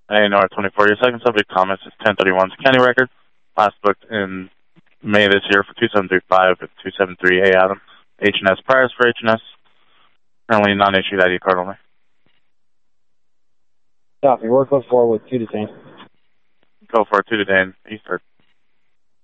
Hey, Nora 24. Your second subject, Thomas, is 1031's county record. Last booked in May this year for 2735 at 273 A Adams. H&S priors for H&S. Currently non-issued ID card only. Copy. Work with 4 with 2 detained. Go for it, 2 detained. Eastern.